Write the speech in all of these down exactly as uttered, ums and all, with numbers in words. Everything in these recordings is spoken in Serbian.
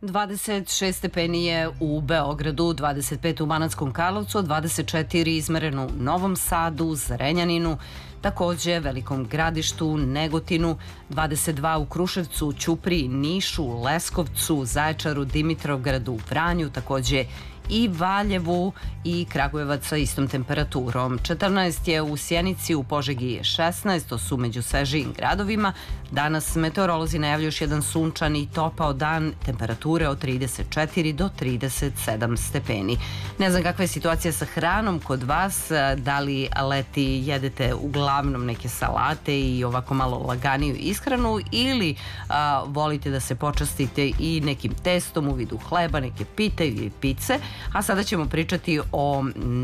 dvadeset šest stepeni je u Beogradu, dvadeset pet u Banatskom Karlovcu, dvadeset četiri izmereno u Novom Sadu, Zrenjaninu, takođe Velikom Gradištu, Negotinu, dvadeset dva u Kruševcu, Ćupriji, Nišu, Leskovcu, Zaječaru, Dimitrovgradu, Vranju, takođe i Valjevu i Kragujevac sa istom temperaturom. četrnaest je u Sjenici, u Požegi je šesnaest, to su među svežijim gradovima. Danas meteorolozi najavljuju još jedan sunčan i topao dan, temperature od trideset četiri do trideset sedam stepeni. Ne znam kakva je situacija sa hranom kod vas, da li leti jedete uglavnom neke salate i ovako malo laganiju ishranu ili a, volite da se počastite i nekim testom u vidu hleba, neke pite ili pice. A sada ćemo pričati o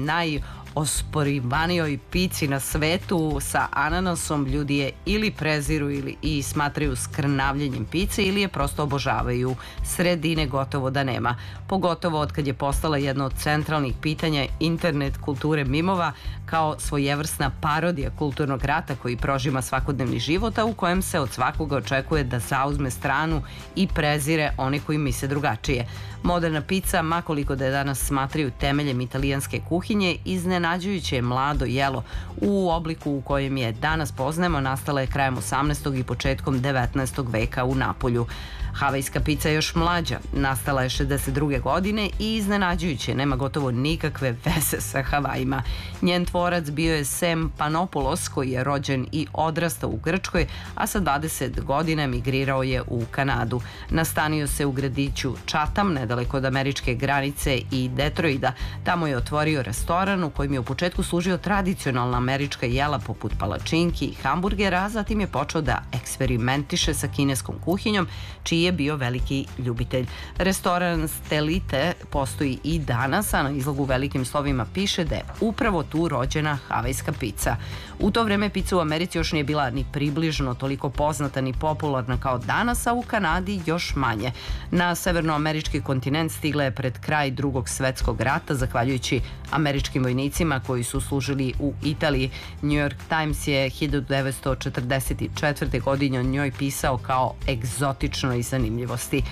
najosporivanijoj pici na svetu sa ananasom. Ljudi je ili preziru ili i smatraju skrnavljenjem pice ili je prosto obožavaju. Sredine gotovo da nema. Pogotovo od kad je postala jedno od centralnih pitanja internet kulture mimova kao svojevrsna parodija kulturnog rata koji prožima svakodnevni život, a u kojem se od svakoga očekuje da zauzme stranu i prezire one koji misle drugačije. Moderna pica, makoliko da je danas smatraju temeljem italijanske kuhinje, iznenađujuće je mlado jelo. U obliku u kojem je danas poznajemo nastala je krajem osamnaestog i početkom devetnaestog veka u Napolju. Havajska pica je još mlađa, nastala je šezdeset druge godine i iznenađujuće, nema gotovo nikakve veze sa Havajima. Njen tvorac bio je Sem Panopoulos, koji je rođen i odrastao u Grčkoj, a sa dvadeset godina emigrirao je u Kanadu. Nastanio se u gradiću Chatham, nedaleko od američke granice i Detroida. Tamo je otvorio restoran u kojem je u početku služio tradicionalna američka jela poput palačinki i hamburgera, a zatim je počeo da eksperimentiše sa kineskom kuhinjom, čiji je bio veliki ljubitelj. Restoran Stelite postoji i danas, a na izlogu velikim slovima piše da je upravo tu rođena havajska pica. U to vreme pica u Americi još nije bila ni približno toliko poznata ni popularna kao danas, a u Kanadi još manje. Na severnoamerički kontinent stigla je pred kraj Drugog svetskog rata, zahvaljujući američkim vojnicima koji su služili u Italiji. New York Times je hiljadu devetsto četrdeset četvrte. godine o njoj pisao kao egzotičnoj zanimljivosti.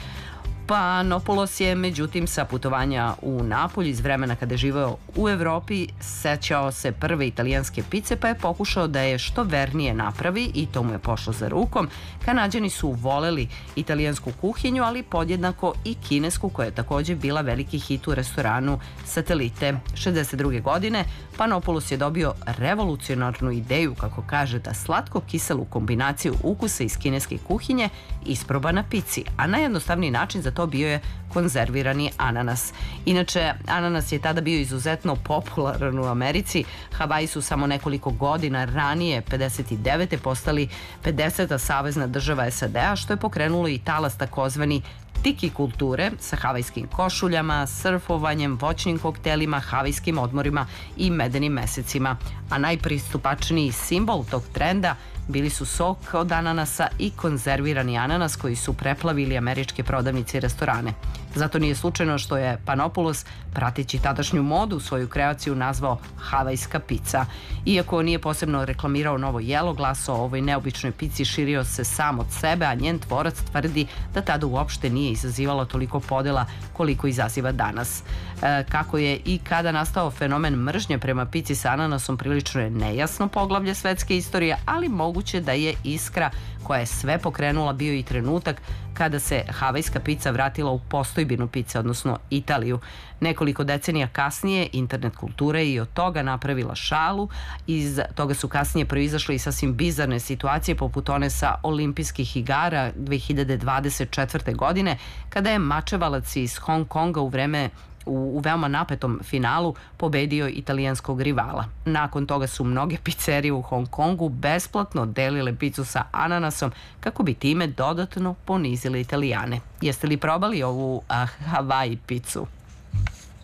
Panopoulos je, međutim, sa putovanja u Napolj iz vremena kada je živeo u Evropi, sećao se prve italijanske pice, pa je pokušao da je što vernije napravi i to mu je pošlo za rukom. Kanađani su voleli italijansku kuhinju, ali podjednako i kinesku, koja je takođe bila veliki hit u restoranu Satelite. šezdeset druge. godine Panopoulos je dobio revolucionarnu ideju, kako kaže, da slatko-kiselu kombinaciju ukusa iz kineske kuhinje isproba na pici, a najjednostavniji način za to bio je konzervirani ananas. Inače, ananas je tada bio izuzetno popularan u Americi. Havaji su samo nekoliko godina ranije, pedeset devete. postali pedeseta savezna država es a de a, što je pokrenulo i talas takozvani tiki kulture sa havajskim košuljama, surfovanjem, voćnim koktelima, havajskim odmorima i medenim mesecima. A najpristupačniji simbol tog trenda bili su sok od ananasa i konzervirani ananas koji su preplavili američke prodavnice i restorane. Zato nije slučajno što je Panopoulos, prateći tadašnju modu, svoju kreaciju nazvao havajska pica. Iako nije posebno reklamirao novo jelo, glas o ovoj neobičnoj pici širio se sam od sebe, a njen tvorac tvrdi da tada uopšte nije izazivalo toliko podela koliko izaziva danas. E, kako je i kada nastao fenomen mržnje prema pici sa ananasom, prilično je nejasno poglavlje svetske istorije, ali moguće da je iskra koja je sve pokrenula bio i trenutak kada se havajska pica vratila u postojbinu pice, odnosno Italiju. Nekoliko decenija kasnije internet kultura je i od toga napravila šalu. Iz toga su kasnije proizašle i sasvim bizarne situacije poput one sa olimpijskih igara dve hiljade dvadeset četvrte. godine, kada je mačevalac iz Hong Konga u vreme U, u veoma napetom finalu pobedio italijanskog rivala. Nakon toga su mnoge pizzerije u Hong Kongu besplatno delile picu sa ananasom kako bi time dodatno ponizile Italijane. Jeste li probali ovu uh, Hawaii picu?